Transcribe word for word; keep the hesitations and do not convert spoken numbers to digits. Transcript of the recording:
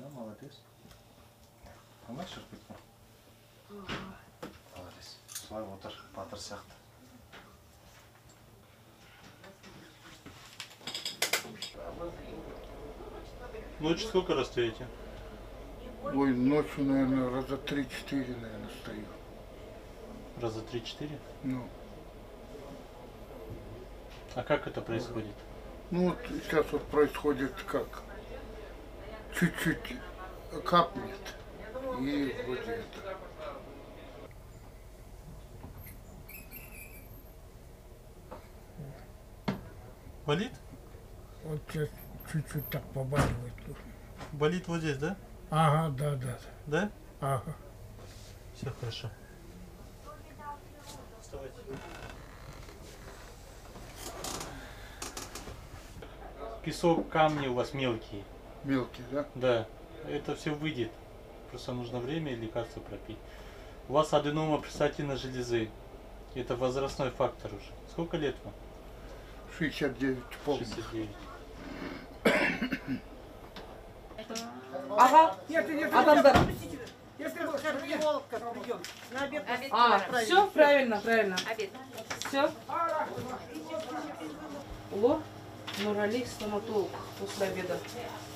молодец. Алмайсың шырпытма? Молодец. Солай отыр, батыр сияқты. Ночью сколько раз стоите? Ой, ночью, наверное, раза три-четыре, наверное, стою. Раза три-четыре? Ну. А как это происходит? Ну вот сейчас вот происходит как? Чуть-чуть капнет. И вроде это. Болит? Вот сейчас чуть-чуть так побаливает. Болит вот здесь, да? Ага, да, да. Да? Ага. Все хорошо. Вставайте. Песок, камни у вас мелкие. Мелкий, да? Да. Это все выйдет. Просто нужно время и лекарства пропить. У вас аденома предстательной железы. Это возрастной фактор уже. Сколько лет вам? шестьдесят девять полных. шестьдесят девять. Ага. Адамдар. А, все правильно, правильно. Все. Лор, Нурали, стоматолог после обеда.